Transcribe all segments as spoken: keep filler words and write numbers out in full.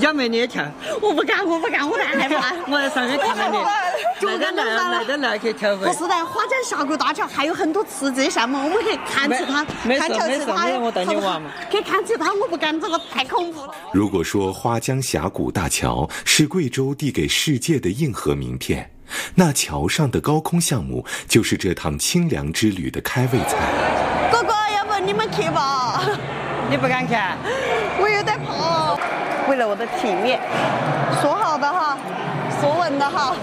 小妹你也跳？ 我不敢，我不敢，我太害怕。 我在上面看到你，来点来，来点来去跳舞。 不是的，花江峡谷大桥还有很多刺激项目，我们可以看其他，看其他。 我带你玩嘛。 可以看其他，我不敢，这个太恐怖了。 如果说花江峡谷大桥是贵州递给世界的硬核名片，那桥上的高空项目就是这趟清凉之旅的开胃菜。 哥哥，要不你们去吧？ 你不敢看？ 我有点怕。为了我的体面，说好的哈，说稳的哈。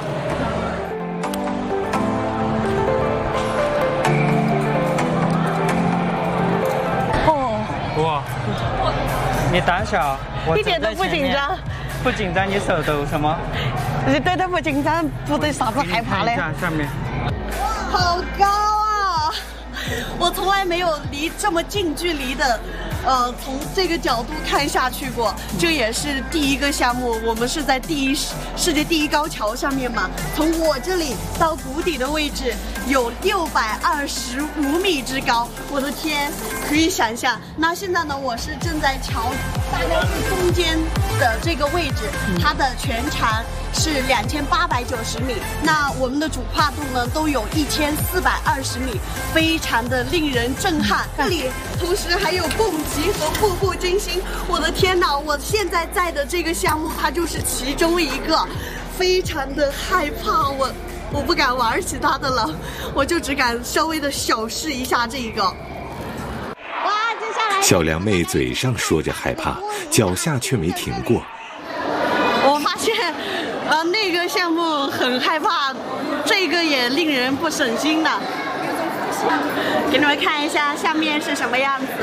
哦。 哇！你胆小， 一点都不紧张。 不紧张，你手抖什么？ 你对他不紧张，不对啥子害怕嘞？ 上面。 好高啊！我从来没有离这么近距离的。呃，从这个角度看下去过，这也是第一个项目。我们是在第一世界第一高桥上面嘛，从我这里到谷底的位置有六百二十五米之高，我的天，可以想象。那现在呢，我是正在桥大概是中间的这个位置，它的全长是两千八百九十米，那我们的主跨度呢都有一千四百二十米，非常的令人震撼。这里同时还有蹦极和步步惊心，我的天哪！我现在在的这个项目它就是其中一个，非常的害怕，我我不敢玩其他的了，我就只敢稍微的小试一下这个。哇，接下来小梁妹嘴上说着害怕，脚下却没停过。 我发现呃，那个项目很害怕，这个也令人不省心的。给你们看一下下面是什么样子，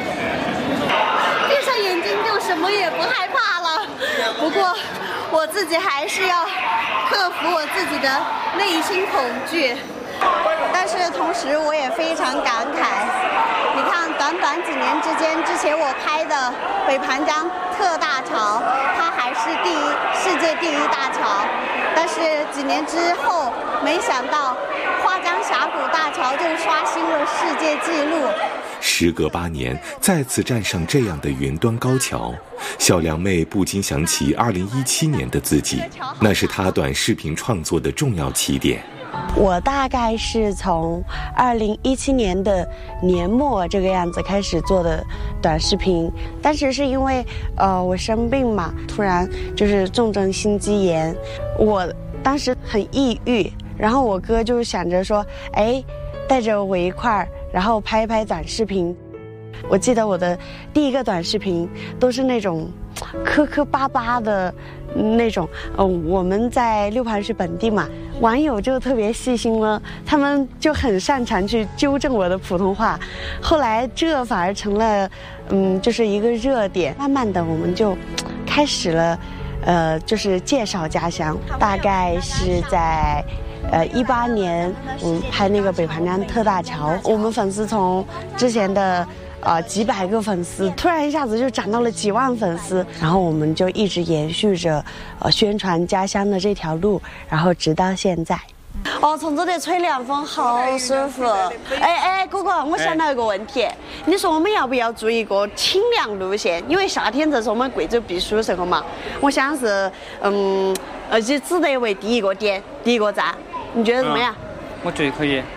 闭上眼睛就什么也不害怕了。不过我自己还是要克服我自己的内心恐惧，但是同时我也非常感慨。你看，短短几年之间，之前我拍的北盘江特大桥，它还是第一世界第一大桥，但是几年之后，没想到花江峡谷大桥就刷新了世界纪录。 时隔八年，再次站上这样的云端高桥，小梁妹不禁想起二零一七年的自己，那是她短视频创作的重要起点。 我大概是从二零一七年的年末这个样子开始做的短视频，当时是因为呃我生病嘛，突然就是重症心肌炎，我当时很抑郁，然后我哥就想着说，哎，带着我一块儿，然后拍一拍短视频。我记得我的第一个短视频都是那种磕磕巴巴的那种，呃，我们在六盘是本地嘛，网友就特别细心了，他们就很擅长去纠正我的普通话。后来这反而成了，嗯，就是一个热点。慢慢的，我们就开始了，呃，就是介绍家乡。大概是在，呃，一八年，我们拍那个北盘江特大桥，我们粉丝从之前的。呃，几百个粉丝，突然一下子就涨到了几万粉丝，然后我们就一直延续着，呃，宣传家乡的这条路，然后直到现在。哦，从这里吹凉风好舒服。哎哎，哥哥，我想到一个问题，你说我们要不要做一个清凉路线？因为夏天这是我们贵州避暑的时候嘛。我想是，嗯，呃，以紫德为第一个点，第一个站，你觉得怎么样？ 嗯、我觉得可以。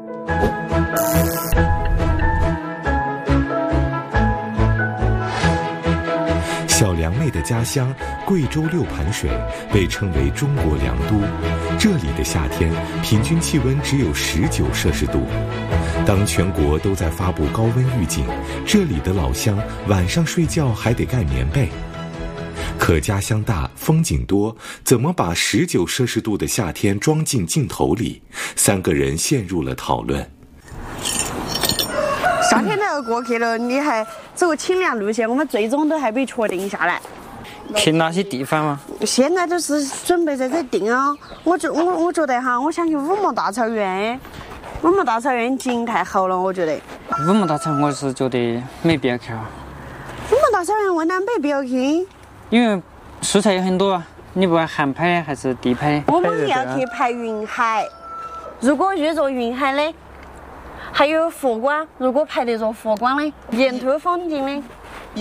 小梁妹的家乡贵州六盘水被称为中国良都，这里的夏天平均气温只有十九摄氏度。当全国都在发布高温预警，这里的老乡晚上睡觉还得盖棉被。可家乡大，风景多，怎么把十九摄氏度的夏天装进镜头里？三个人陷入了讨论。 夏天都要过去了，你还走个清凉路线，我们最终都还没确定下来。 去哪些地方吗？ 现在都是准备在这定啊。我觉我我觉得哈，我想去五毛大草原。五毛大草原景太好了，我觉得。 五毛大草原我是觉得没必要去啊。 五毛大草原为哪没必要去？ 因为蔬菜有很多啊，你不管航拍还是地拍。 我们要去拍云海，如果遇着云海的。还有佛光，如果拍得着佛光的沿途风景的，